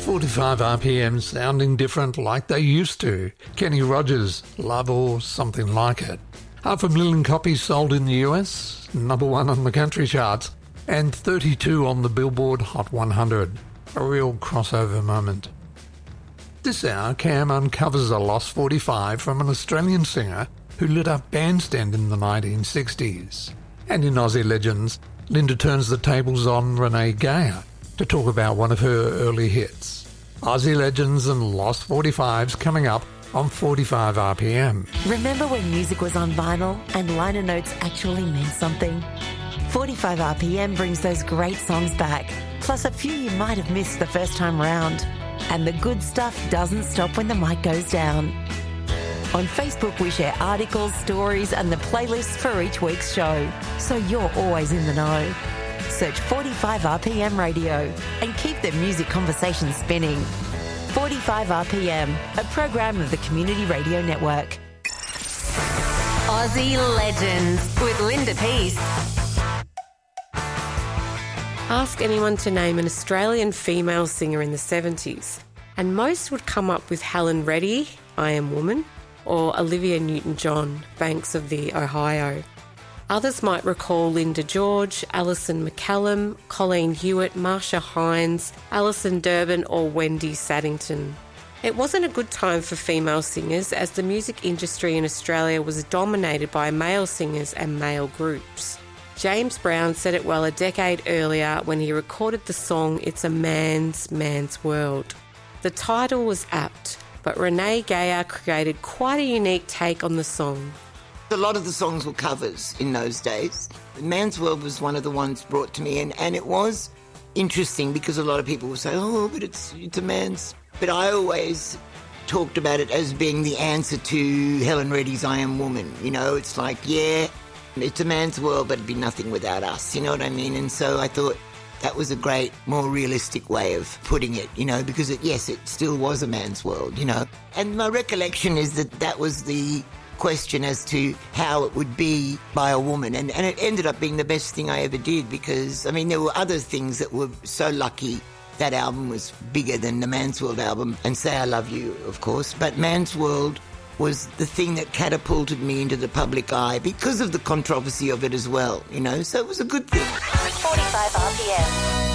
45 RPM sounding different like they used to. Kenny Rogers, Love or Something Like It. 500,000 copies sold in the US, number 1 on the country charts, and 32 on the Billboard Hot 100. A real crossover moment. This hour, Cam uncovers a lost 45 from an Australian singer who lit up Bandstand in the 1960s. And in Aussie Legends, Linda turns the tables on Renee Geyer to talk about one of her early hits. Aussie Legends and Lost 45s coming up on 45 RPM. Remember when music was on vinyl and liner notes actually meant something? 45 RPM brings those great songs back, plus a few you might have missed the first time round. And the good stuff doesn't stop when the mic goes down. On Facebook, we share articles, stories, and the playlists for each week's show, so you're always in the know. Search 45 RPM Radio and keep the music conversation spinning. 45 RPM, a program of the Community Radio Network. Aussie Legends with Linda Peace. Ask anyone to name an Australian female singer in the 70s, and most would come up with Helen Reddy, I Am Woman, or Olivia Newton-John, Banks of the Ohio. Others might recall Linda George, Alison McCallum, Colleen Hewitt, Marsha Hines, Alison Durbin or Wendy Saddington. It wasn't a good time for female singers as the music industry in Australia was dominated by male singers and male groups. James Brown said it well a decade earlier when he recorded the song It's a Man's World. The title was apt, but Renee Geyer created quite a unique take on the song. A lot of the songs were covers in those days. Man's World was one of the ones brought to me, and it was interesting because a lot of people would say, oh, but it's a man's... But I always talked about it as being the answer to Helen Reddy's I Am Woman. You know, it's like, yeah, it's a man's world, but it'd be nothing without us. You know what I mean? And so I thought that was a great, more realistic way of putting it, you know, because, it still was a man's world, you know. And my recollection is that was the question as to how it would be by a woman, and it ended up being the best thing I ever did because, I mean, there were other things that were so lucky. That album was bigger than the Man's World album, and Say I Love You, of course, but Man's World was the thing that catapulted me into the public eye because of the controversy of it as well, you know, so it was a good thing. 45 RPM.